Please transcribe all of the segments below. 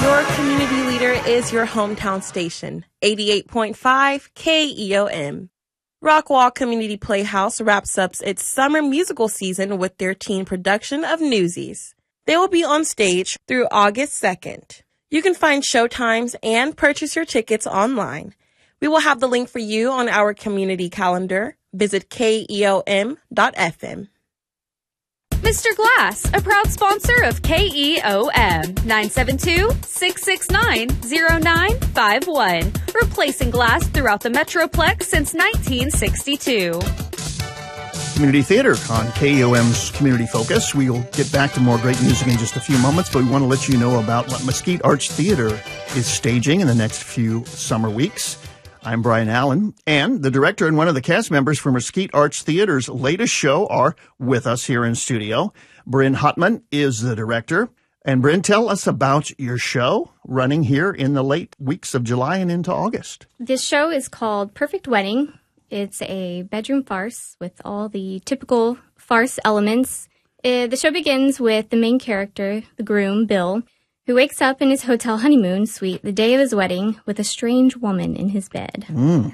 Your community leader is your hometown station, 88.5 KEOM. Rockwall Community Playhouse wraps up its summer musical season with their teen production of Newsies. They will be on stage through August 2nd. You can find showtimes and purchase your tickets online. We will have the link for you on our community calendar. Visit KEOM.FM. Mr. Glass, a proud sponsor of KEOM, 972-669-0951, replacing glass throughout the Metroplex since 1962. Community Theater on KEOM's Community Focus. We'll get back to more great music in just a few moments, but we want to let you know about what Mesquite Arts Theater is staging in the next few summer weeks. I'm Brian Allen, and the director and one of the cast members for Mesquite Arts Theater's latest show are with us here in studio. Bryn Hotman is the director. And Bryn, tell us about your show running here in the late weeks of July and into August. This show is called Perfect Wedding. It's a bedroom farce with all the typical farce elements. The show begins with the main character, the groom, Bill, who wakes up in his hotel honeymoon suite the day of his wedding with a strange woman in his bed.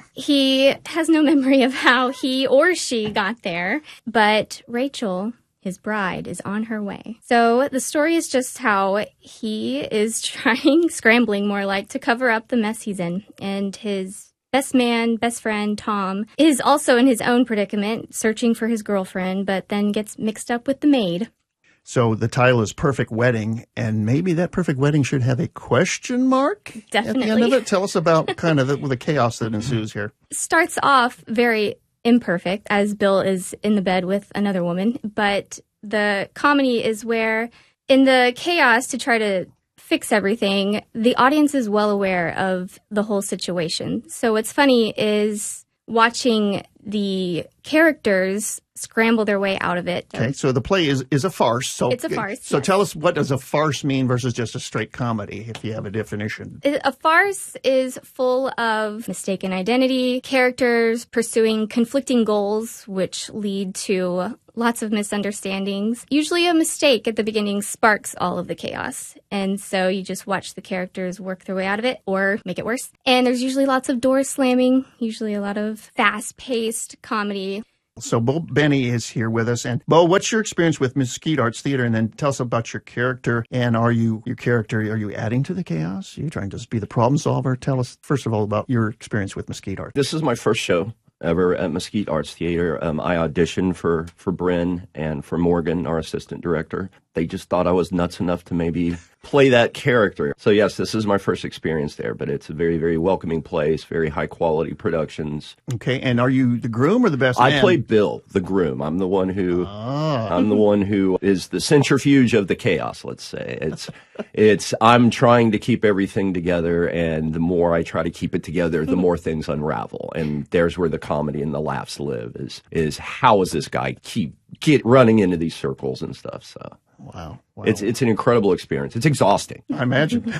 He has no memory of how he or she got there, but Rachel, his bride, is on her way. So the story is just how he is scrambling more like, to cover up the mess he's in. And his best friend, Tom, is also in his own predicament, searching for his girlfriend, but then gets mixed up with the maid. So the title is Perfect Wedding, and maybe that perfect wedding should have a question mark Definitely. at the end of it. Tell us about kind of the chaos that ensues here. Starts off very imperfect, as Bill is in the bed with another woman, but the comedy is where, in the chaos to try to fix everything, the audience is well aware of the whole situation. So what's funny is watching the characters scramble their way out of it. Okay, so the play is a farce. So it's a farce. So yes. Tell us, what does a farce mean versus just a straight comedy, if you have a definition? A farce is full of mistaken identity, characters pursuing conflicting goals, which lead to lots of misunderstandings. Usually a mistake at the beginning sparks all of the chaos. And so you just watch the characters work their way out of it or make it worse. And there's usually lots of door slamming, usually a lot of fast-paced comedy. So Bo Benny is here with us. And Bo, what's your experience with Mesquite Arts Theater? And then tell us about your character. And are you adding to the chaos? Are you trying to just be the problem solver? Tell us, first of all, about your experience with Mesquite Arts. This is my first show ever at Mesquite Arts Theater. I auditioned for Bryn and for Morgan, our assistant director. They just thought I was nuts enough to maybe play that character. So yes, this is my first experience there, but it's a very, very welcoming place, very high quality productions. Okay, and are you the groom or the best man? I play Bill, the groom. I'm the one who is the centrifuge of the chaos, let's say. I'm trying to keep everything together, and the more I try to keep it together, the more things unravel. And there's where the comedy and the laughs live, is how is this guy keep running into these circles and stuff. So wow. It's an incredible experience. It's exhausting, I imagine.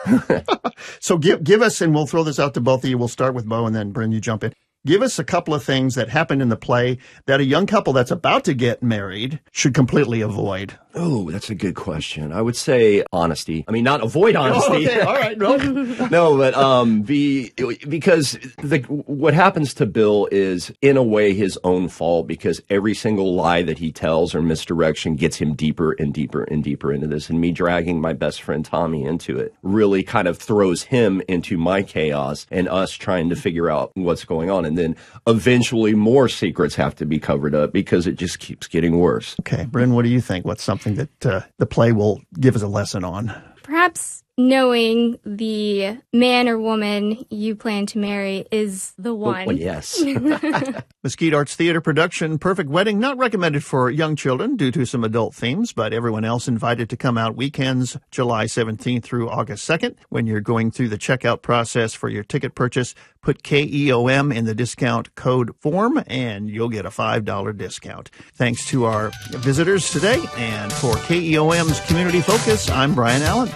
So give us, and we'll throw this out to both of you. We'll start with Bo, and then Bryn, you jump in. Give us a couple of things that happened in the play that a young couple that's about to get married should completely avoid. Oh, that's a good question. I would say honesty. I mean, not avoid honesty. Oh, okay, all right. No, but because what happens to Bill is, in a way, his own fault, because every single lie that he tells or misdirection gets him deeper and deeper and deeper into this. And me dragging my best friend Tommy into it really kind of throws him into my chaos and us trying to figure out what's going on. And then eventually more secrets have to be covered up because it just keeps getting worse. Okay, Bryn, what do you think? What's something that the play will give us a lesson on? Perhaps knowing the man or woman you plan to marry is the one. Well, yes. Mesquite Arts Theater production, Perfect Wedding, not recommended for young children due to some adult themes, but everyone else invited to come out weekends, July 17th through August 2nd. When you're going through the checkout process for your ticket purchase, put KEOM in the discount code form, and you'll get a $5 discount. Thanks to our visitors today, and for KEOM's Community Focus, I'm Brian Allen.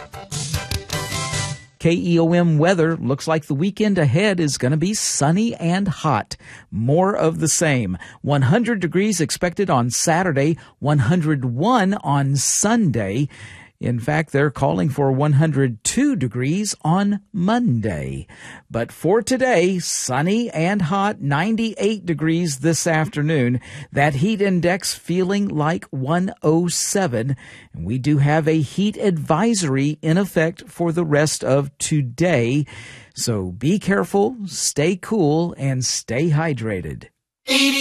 KEOM weather looks like the weekend ahead is going to be sunny and hot. More of the same. 100 degrees expected on Saturday, 101 on Sunday. In fact, they're calling for 102 degrees on Monday. But for today, sunny and hot, 98 degrees this afternoon. That heat index feeling like 107. And we do have a heat advisory in effect for the rest of today. So be careful, stay cool, and stay hydrated.